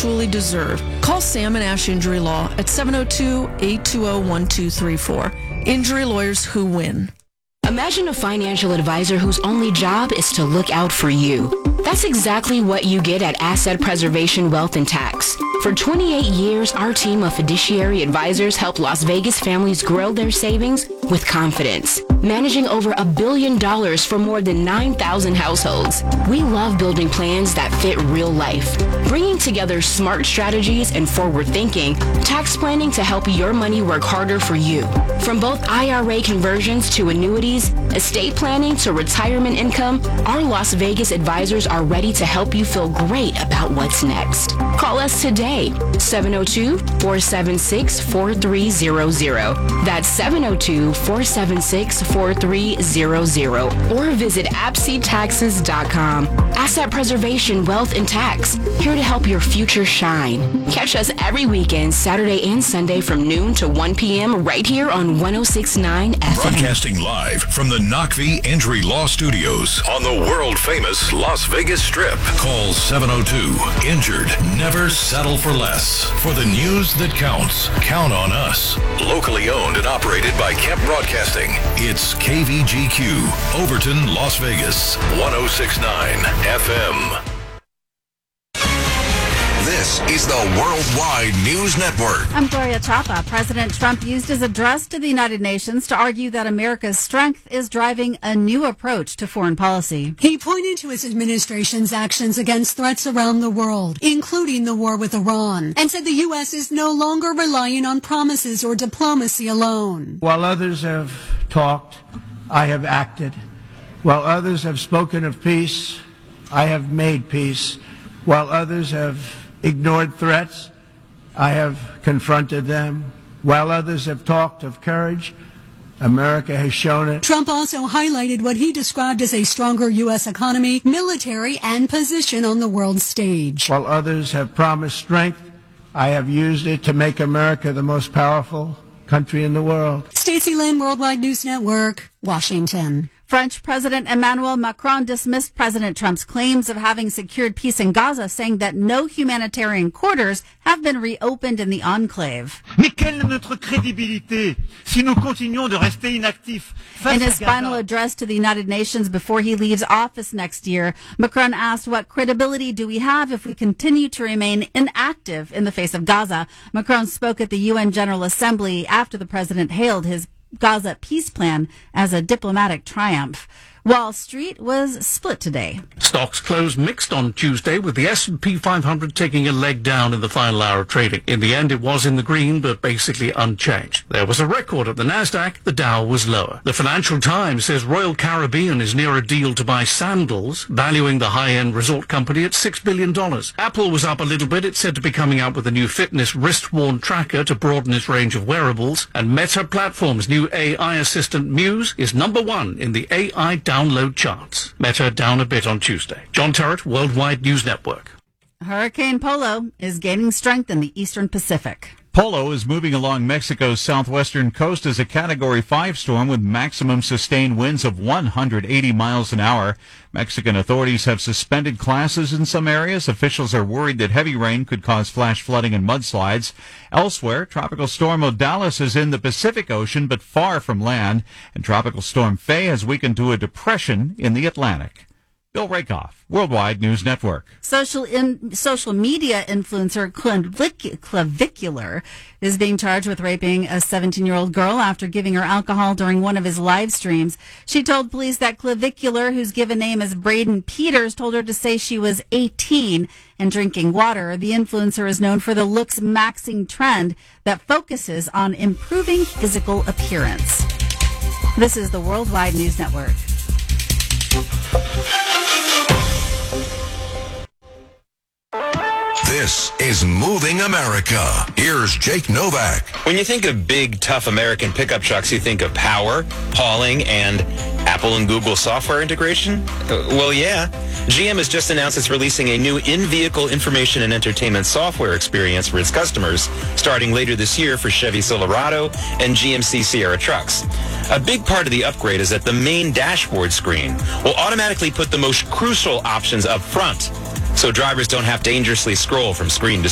actually deserve. Call Sam and Ash Injury Law at 702-820-1234. Injury lawyers who win. Imagine a financial advisor whose only job is to look out for you. That's exactly what you get at Asset Preservation Wealth and Tax. For 28 years, our team of fiduciary advisors help Las Vegas families grow their savings with confidence, managing over $1 billion for more than 9,000 households. We love building plans that fit real life, bringing together smart strategies and forward thinking, tax planning to help your money work harder for you. From both IRA conversions to annuities, estate planning to retirement income, our Las Vegas advisors are ready to help you feel great about what's next. Call us today, 702-476-4300. That's 702-476-4300. Or visit AppSeataxes.com. Asset Preservation, Wealth and Tax, here to help your future shine. Catch us every weekend, Saturday and Sunday from noon to 1 p.m. right here on 106.9 FM. Broadcasting live from the Knockvie Injury Law Studios on the world-famous Las Vegas Strip. Call 702-INJURED. Never settle for less. For the news that counts, count on us. Locally owned and operated by Kemp Broadcasting. It's KVGQ, Overton, Las Vegas, 106.9 FM. This is the Worldwide News Network. I'm Gloria Chapa. President Trump used his address to the United Nations to argue that America's strength is driving a new approach to foreign policy. He pointed to his administration's actions against threats around the world, including the war with Iran, and said the U.S. is no longer relying on promises or diplomacy alone. While others have talked, I have acted. While others have spoken of peace, I have made peace. While others have ignored threats, I have confronted them. While others have talked of courage, America has shown it. Trump also highlighted what he described as a stronger U.S. economy, military, and position on the world stage. While others have promised strength, I have used it to make America the most powerful country in the world. Stacey Lynn, Worldwide News Network, Washington. French President Emmanuel Macron dismissed President Trump's claims of having secured peace in Gaza, saying that no humanitarian quarters have been reopened in the enclave. Mais quelle est notre crédibilité si nous continuons de rester inactifs? In his final address to the United Nations before he leaves office next year, Macron asked, what credibility do we have if we continue to remain inactive in the face of Gaza? Macron spoke at the UN General Assembly after the president hailed his Gaza peace plan as a diplomatic triumph. Wall Street was split today. Stocks closed mixed on Tuesday, with the S&P 500 taking a leg down in the final hour of trading. In the end, it was in the green, but basically unchanged. There was a record at the Nasdaq. The Dow was lower. The Financial Times says Royal Caribbean is near a deal to buy Sandals, valuing the high-end resort company at $6 billion. Apple was up a little bit. It's said to be coming out with a new fitness wrist-worn tracker to broaden its range of wearables. And Meta Platforms' new AI assistant Muse is #1 in the AI download charts. Meta down a bit on Tuesday. John Terrett, Worldwide News Network. Hurricane Polo is gaining strength in the eastern Pacific. Polo is moving along Mexico's southwestern coast as a Category 5 storm with maximum sustained winds of 180 miles an hour. Mexican authorities have suspended classes in some areas. Officials are worried that heavy rain could cause flash flooding and mudslides. Elsewhere, Tropical Storm Odalis is in the Pacific Ocean but far from land, and Tropical Storm Faye has weakened to a depression in the Atlantic. Bill Rakoff, Worldwide News Network. Social media influencer Clavicular is being charged with raping a 17-year-old girl after giving her alcohol during one of his live streams. She told police that Clavicular, whose given name is Braden Peters, told her to say she was 18 and drinking water. The influencer is known for the looks maxing trend that focuses on improving physical appearance. This is the Worldwide News Network. This is Moving America. Here's Jake Novak. When you think of big, tough American pickup trucks, you think of power, hauling, and Apple and Google software integration? Well, yeah. GM has just announced it's releasing a new in-vehicle information and entertainment software experience for its customers, starting later this year for Chevy Silverado and GMC Sierra trucks. A big part of the upgrade is that the main dashboard screen will automatically put the most crucial options up front, so drivers don't have to dangerously scroll from screen to